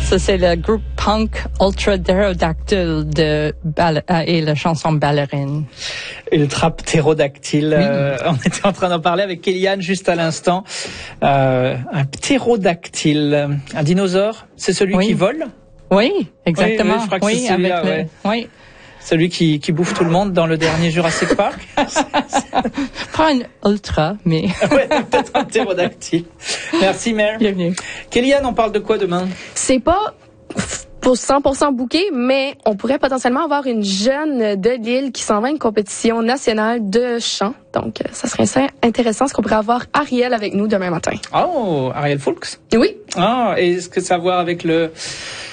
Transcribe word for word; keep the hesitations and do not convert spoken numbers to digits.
Ça, c'est le groupe punk Ultra Pterodactyl de Ball- euh, et la chanson Ballerine. Ultra Pterodactyl. Oui. Euh, on était en train d'en parler avec Kéliane juste à l'instant. Euh, un ptérodactyle, un dinosaure, c'est celui Oui. qui vole? Oui, exactement. Oui, oui, je crois que oui, c'est celui-là, avec le, ouais. oui. Celui qui, qui bouffe tout le monde dans le dernier Jurassic Park? Pas un ultra, mais. Ouais, peut-être un ptérodactyle. Merci, Mère. Bienvenue. Kéliane, on parle de quoi demain? C'est pas pour cent pour cent booké, mais on pourrait potentiellement avoir une jeune de Lille qui s'en va à une compétition nationale de chant. Donc, ça serait ça intéressant, ce qu'on pourrait avoir Ariel avec nous demain matin. Oh, Ariel Foulks? Oui. Ah, et est-ce que ça a à voir avec le,